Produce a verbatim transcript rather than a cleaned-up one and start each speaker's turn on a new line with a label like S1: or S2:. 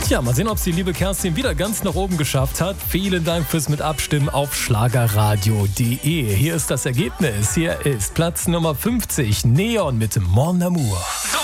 S1: Tja, mal sehen, ob es die liebe Kerstin wieder ganz nach oben geschafft hat. Vielen Dank fürs mit Abstimmen auf schlagerradio punkt de. Hier ist das Ergebnis. Hier ist Platz Nummer fünfzig, Neon mit Mon Amour.